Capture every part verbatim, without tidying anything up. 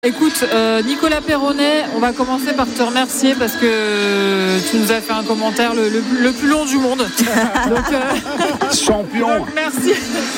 Écoute, euh, Nicolas Perronnet, on va commencer par te remercier parce que tu nous as fait un commentaire le, le, le plus long du monde. Donc, euh, champion. Donc, merci,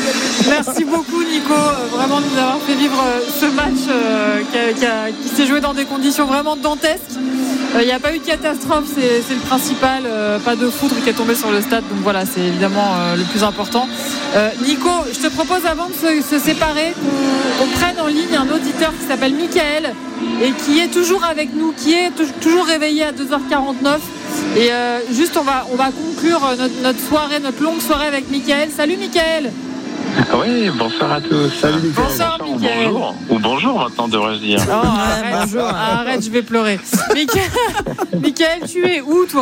merci beaucoup Nico, vraiment de nous avoir fait vivre ce match euh, qui, a, qui, a, qui s'est joué dans des conditions vraiment dantesques. Il n'y a pas eu de catastrophe, c'est, c'est le principal, euh, pas de foudre qui est tombé sur le stade, donc voilà, c'est évidemment euh, le plus important. Euh, Nico, je te propose avant de se, se séparer qu'on, qu'on prenne en ligne un auditeur qui s'appelle Michael et qui est toujours avec nous, qui est t- toujours réveillé à deux heures quarante-neuf. Et euh, juste, on va, on va conclure notre, notre soirée, notre longue soirée avec Michael. Salut Michael. Oui, bonsoir à tous. Salut Michael. Bonsoir, bonsoir Michael. ou bonjour. Ou bonjour maintenant, devrais-je dire. Oh, arrête, bonjour. Arrête, je vais pleurer. Michael, Michael, tu es où toi ?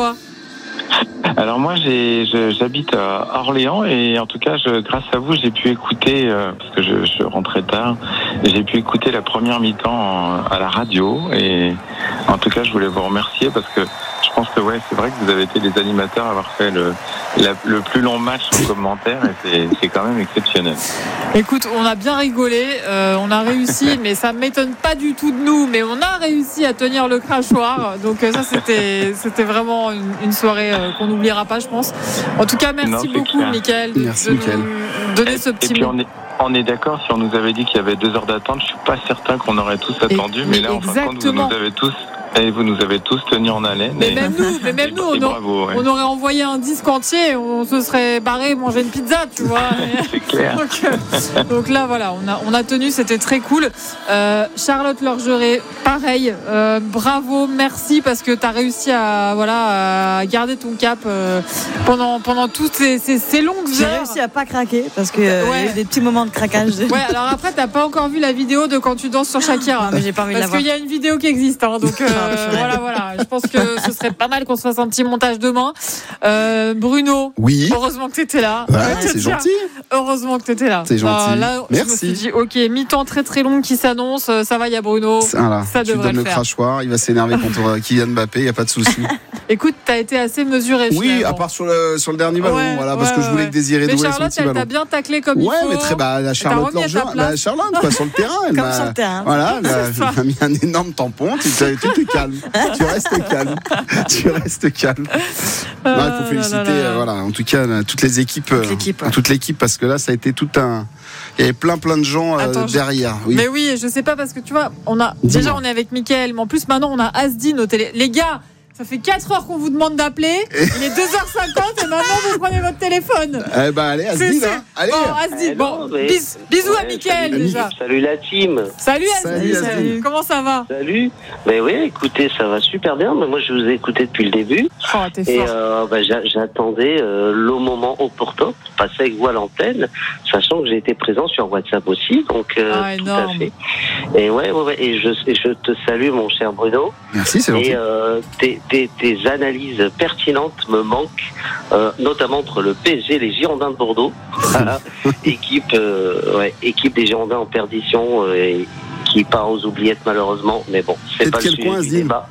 Alors moi, j'ai, je, j'habite à Orléans et en tout cas, je, grâce à vous, j'ai pu écouter, euh, parce que je, je rentrais tard, j'ai pu écouter la première mi-temps en, à la radio et en tout cas, je voulais vous remercier parce que je pense que ouais, c'est vrai que vous avez été les animateurs à avoir fait le, la, le plus long match en commentaire et c'est, c'est quand même exceptionnel. Écoute, on a bien rigolé, euh, on a réussi, mais ça m'étonne pas du tout de nous, mais on a réussi à tenir le crachoir, donc euh, ça c'était, c'était vraiment une, une soirée euh, qu'on n'oubliera pas, je pense. En tout cas, merci Non, beaucoup, clair. Michael, de, Merci, de Michael. nous donner ce Et petit puis mot. on est, on est d'accord, si on nous avait dit qu'il y avait deux heures d'attente, je suis pas certain qu'on aurait tous attendu, mais, mais là en fin de compte, vous exactement. nous avez tous, et vous nous avez tous tenus en haleine. Mais et, même nous, mais même et- nous, on, et a- bravo, ouais. on aurait envoyé un disque entier, on se serait barré manger une pizza, tu vois. C'est clair. Donc, euh, donc là, voilà, on a, on a tenu, c'était très cool. Euh, Charlotte Lorgeret, pareil, euh, bravo, merci parce que tu as réussi à, voilà, à garder ton cap euh, pendant, pendant toutes ces, ces, ces longues J'ai heures. réussi à pas craquer parce qu'il euh, Ouais. y a eu des petits moments de craquage. Ouais, alors après, t'as pas encore vu la vidéo de quand tu danses sur Shakira. Non, mais j'ai pas envie de la Parce voir. qu'il y a une vidéo qui existe, hein, donc euh, voilà, voilà. Je pense que ce serait pas mal qu'on se fasse un petit montage demain. Euh, Bruno, Oui. heureusement que t'étais là. Ouais, Je te c'est tiens. gentil. Heureusement que t'étais là. C'est gentil. Euh, là, je me Merci. suis dit, ok, mi-temps très très long qui s'annonce. euh, Ça va, il y a Bruno. Voilà. Ça tu devrait donnes le le faire. crachoir, il va s'énerver contre Kylian Mbappé, il n'y a pas de souci. Écoute, t'as été assez mesuré. Oui, finalement. à part sur le, sur le dernier ballon, Ouais, voilà, parce ouais, que je voulais ouais. que Désiré Mais douait son Charlotte, petit elle t'a ballon. bien taclé comme Ouais, il faut. mais très bah, la Charlotte remis à ta Lorgeret, place. bah, Charlotte quoi, sur le terrain, elle Comme m'a- sur le terrain. Voilà, elle a- C'est ça. elle a mis un énorme tampon. Tu, tu, tu te calmes, tu restes calme, tu restes calme. Non, il faut féliciter, là, là, là. euh, voilà, en tout cas euh, toutes les équipes, euh, l'équipe, ouais. toute l'équipe, parce que là, ça a été tout un, il y avait plein plein de gens euh, Attends, je- derrière. Oui. Mais oui, je sais pas parce que tu vois, on a Dis-moi. déjà on est avec Mickaël, mais en plus maintenant on a Asdine au télé. Les gars, ça fait quatre heures qu'on vous demande d'appeler. Il est deux heures cinquante et maintenant vous prenez votre téléphone. Eh ben allez, C'est- Asdine, c'est- hein. Allez. Bon, Asdine, Eh bon, non, mais- bis- bisous à Ouais, Mickaël salut, déjà. Salut la team. Salut Salut, Asdine. Asdine. Comment ça va? Salut. Ben oui, écoutez, ça va super bien. Mais moi, je vous ai écouté depuis le début. Oh, t'es Et fort. euh, ben, j'a- j'attendais euh, le moment opportun pour passer avec vous à l'antenne, sachant que j'ai été présent sur WhatsApp aussi. Donc, euh, Ah, tout énorme. à fait. Et ouais, ouais, ouais. Et je, et je te salue, mon cher Bruno. Merci, c'est gentil. Et euh, tes, tes, tes analyses pertinentes me manquent, euh, notamment entre le P S G et les Girondins de Bordeaux. Voilà. équipe, euh, ouais, équipe des Girondins en perdition euh, et qui part aux oubliettes malheureusement. Mais bon, T'es c'est de pas le quel sujet coin, du Asdine débat.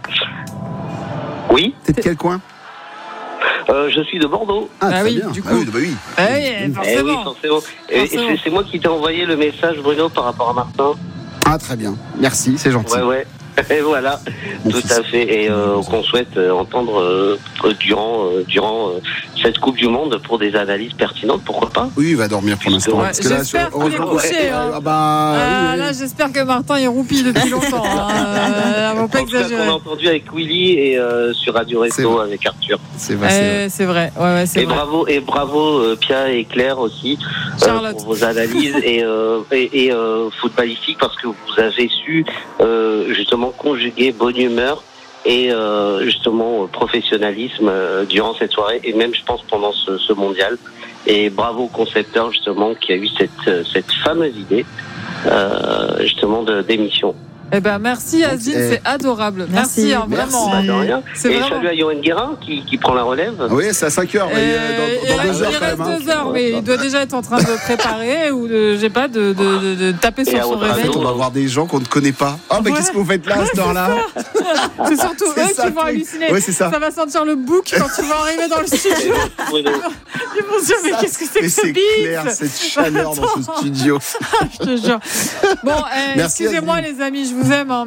Oui, T'es de quel coin? euh, je suis de Bordeaux. Ah, Bah très oui, bien. du coup. Ah oui, bah oui. Eh oui, Eh oui, forcément. forcément. Et, et Forcément. c'est, c'est moi qui t'ai envoyé le message, Bruno, par rapport à Martin. Ah, très bien. Merci, c'est gentil. Ouais, ouais. Et voilà, Mon tout fils. à fait. Et euh, qu'on souhaite euh, entendre euh, durant, euh, durant euh, cette Coupe du Monde pour des analyses pertinentes, pourquoi pas. Oui, il va dormir pour l'instant. Ouais, parce que là, j'espère sur- qu'il est heureusement- couché, hein. Ah bah, Ah, oui, oui. là, j'espère que Martin est roupi depuis longtemps. Hein. Euh, faut pas En tout cas, qu'on exagérer. a entendu avec Willy et euh, sur Radio C'est Resto vrai. avec Arthur. C'est vrai, c'est vrai. Eh, c'est vrai. Ouais, ouais, c'est Et vrai. bravo, et bravo euh, Pia et Claire aussi euh, Charlotte. pour vos analyses et, euh, et, et euh, footballistiques parce que vous avez su euh, justement conjuguer bonne humeur et euh, justement professionnalisme euh, durant cette soirée et même je pense pendant ce, ce mondial. Et bravo au concepteur justement qui a eu cette, cette fameuse idée euh, justement de, d'émission. Eh ben, merci Asdine, Eh. c'est adorable. Merci, Merci. hein, vraiment. Merci. Pas de rien. C'est Et vraiment- salut à Johan Guérin qui, qui prend la relève. Ah oui, c'est à cinq heures, mais Euh, euh, dans, dans il deux reste- heures il quand reste même. hein. deux heures, mais il doit déjà être en train de préparer ou de, j'ai pas, de, de, de, de taper Et sur à son votre réveil. En fait, on va voir des gens qu'on ne connaît pas. Ah, mais Ouais. qu'est-ce que vous faites là à cette heure-là? C'est surtout C'est eux ça, qui vont le truc. halluciner. Ouais, c'est ça. va sentir le bouc quand tu vas arriver dans le studio. Bruno. Ils vont se dire, mais Ça, qu'est-ce que c'est mais que ce c'est clair, bif? cette chaleur dans ce studio. Je te jure. Bon, eh, Merci, excusez-moi Asdine. les amis, je vous aime. Hein.